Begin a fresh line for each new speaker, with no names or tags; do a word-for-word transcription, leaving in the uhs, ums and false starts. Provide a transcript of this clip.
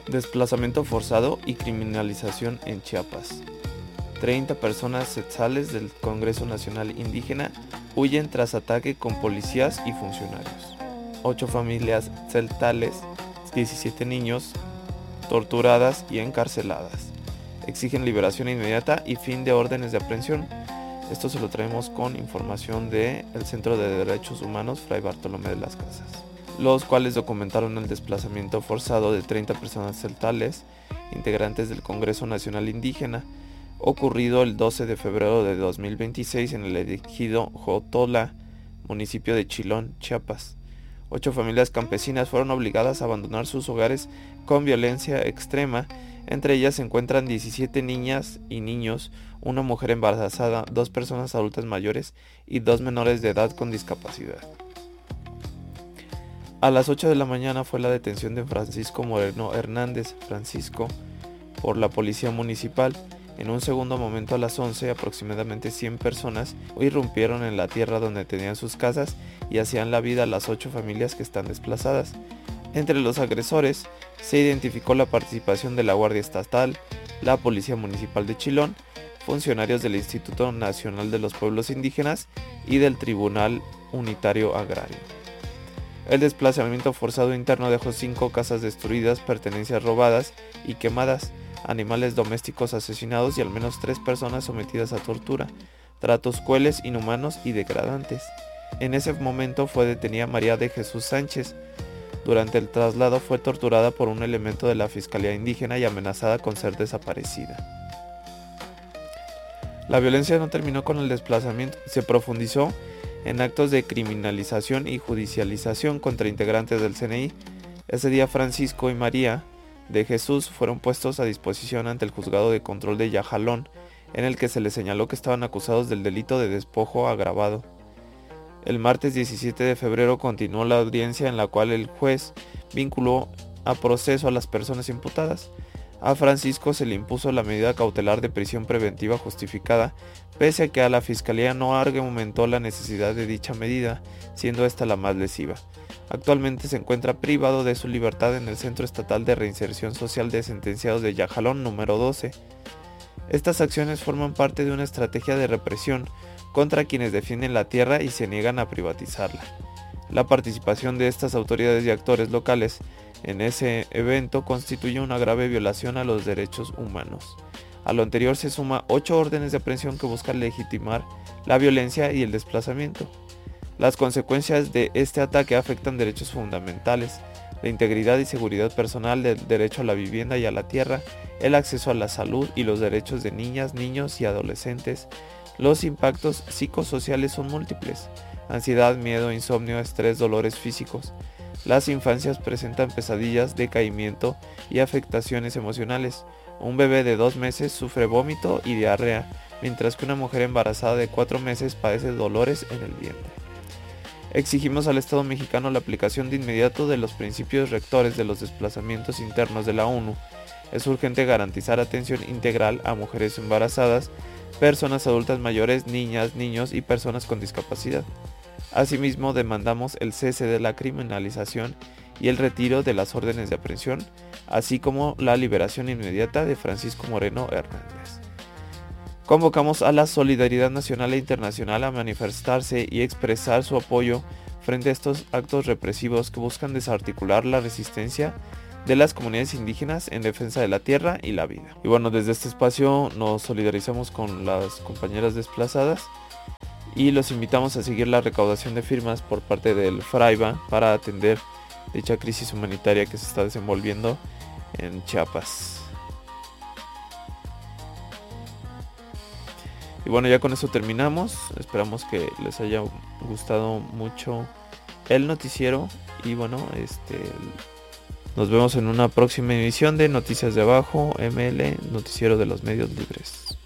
Desplazamiento forzado y criminalización en Chiapas. treinta personas tzetzales del Congreso Nacional Indígena huyen tras ataque con policías y funcionarios. ocho familias tzeltales, diecisiete niños, torturadas y encarceladas. Exigen liberación inmediata y fin de órdenes de aprehensión. Esto se lo traemos con información del Centro de Derechos Humanos Fray Bartolomé de las Casas, los cuales documentaron el desplazamiento forzado de treinta personas tzeltales, integrantes del Congreso Nacional Indígena, ocurrido el doce de febrero de dos mil veintiséis en el ejido Jotola, municipio de Chilón, Chiapas. Ocho familias campesinas fueron obligadas a abandonar sus hogares con violencia extrema. Entre ellas se encuentran diecisiete niñas y niños, una mujer embarazada, dos personas adultas mayores y dos menores de edad con discapacidad. A las ocho de la mañana fue la detención de Francisco Moreno Hernández, Francisco, por la policía municipal. En un segundo momento, a las once, aproximadamente cien personas irrumpieron en la tierra donde tenían sus casas y hacían la vida a las ocho familias que están desplazadas. Entre los agresores se identificó la participación de la Guardia Estatal, la Policía Municipal de Chilón, funcionarios del Instituto Nacional de los Pueblos Indígenas y del Tribunal Unitario Agrario. El desplazamiento forzado interno dejó cinco casas destruidas, pertenencias robadas y quemadas, animales domésticos asesinados y al menos tres personas sometidas a tortura, tratos crueles, inhumanos y degradantes. En ese momento fue detenida María de Jesús Sánchez. Durante el traslado fue torturada por un elemento de la Fiscalía Indígena y amenazada con ser desaparecida. La violencia no terminó con el desplazamiento, se profundizó en actos de criminalización y judicialización contra integrantes del C N I. Ese día Francisco y María de Jesús fueron puestos a disposición ante el juzgado de control de Yajalón, en el que se les señaló que estaban acusados del delito de despojo agravado. El martes diecisiete de febrero continuó la audiencia en la cual el juez vinculó a proceso a las personas imputadas. A Francisco se le impuso la medida cautelar de prisión preventiva justificada, pese a que a la Fiscalía no argumentó la necesidad de dicha medida, siendo esta la más lesiva. Actualmente se encuentra privado de su libertad en el Centro Estatal de Reinserción Social de Sentenciados de Yajalón número doce. Estas acciones forman parte de una estrategia de represión contra quienes defienden la tierra y se niegan a privatizarla. La participación de estas autoridades y actores locales en ese evento constituye una grave violación a los derechos humanos. A lo anterior se suma ocho órdenes de aprehensión que buscan legitimar la violencia y el desplazamiento. Las consecuencias de este ataque afectan derechos fundamentales, la integridad y seguridad personal, el derecho a la vivienda y a la tierra, el acceso a la salud y los derechos de niñas, niños y adolescentes. Los impactos psicosociales son múltiples: ansiedad, miedo, insomnio, estrés, dolores físicos. Las infancias presentan pesadillas, decaimiento y afectaciones emocionales. Un bebé de dos meses sufre vómito y diarrea, mientras que una mujer embarazada de cuatro meses padece dolores en el vientre. Exigimos al Estado mexicano la aplicación de inmediato de los principios rectores de los desplazamientos internos de la ONU. Es urgente garantizar atención integral a mujeres embarazadas, personas adultas mayores, niñas, niños y personas con discapacidad. Asimismo, demandamos el cese de la criminalización y el retiro de las órdenes de aprehensión, así como la liberación inmediata de Francisco Moreno Hernández. Convocamos a la solidaridad nacional e internacional a manifestarse y expresar su apoyo frente a estos actos represivos que buscan desarticular la resistencia de las comunidades indígenas en defensa de la tierra y la vida. Y bueno, desde este espacio nos solidarizamos con las compañeras desplazadas y los invitamos a seguir la recaudación de firmas por parte del FRAIBA para atender dicha crisis humanitaria que se está desenvolviendo en Chiapas. Y bueno, ya con eso terminamos. Esperamos que les haya gustado mucho el noticiero. Y bueno, este nos vemos en una próxima emisión de Noticias de Abajo, M L, Noticiero de los Medios Libres.